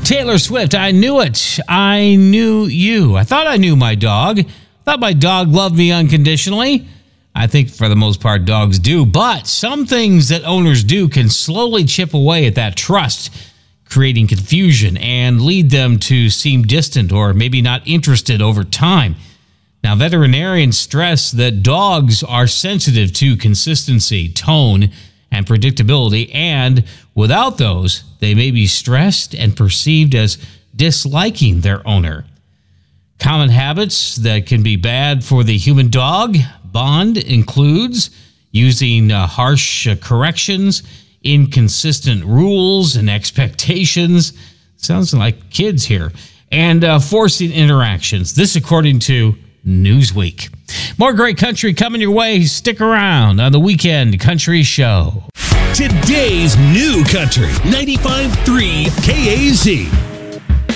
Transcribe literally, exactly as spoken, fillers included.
Taylor Swift, I knew it. I knew you. I thought I knew my dog. Thought my dog loved me unconditionally. I think for the most part dogs do, but some things that owners do can slowly chip away at that trust, creating confusion and lead them to seem distant or maybe not interested over time. Now, veterinarians stress that dogs are sensitive to consistency, tone, and predictability, and without those, they may be stressed and perceived as disliking their owner. Common habits that can be bad for the human-dog bond includes using uh, harsh uh, corrections, inconsistent rules and expectations. Sounds like kids here. And uh, forcing interactions. This according to Newsweek. More great country coming your way. Stick around on the Weekend Country Show. Today's new country, ninety-five point three K A Z.